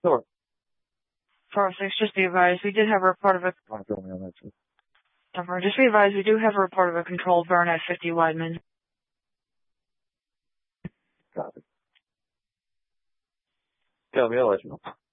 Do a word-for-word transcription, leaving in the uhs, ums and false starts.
Sure. four oh six, just be advised, we did have a report of a... Don't fill me on that, too. Just be advised, we do have a report of a controlled burn at fifty Weidman. Copy. Tell me, I'll let you know.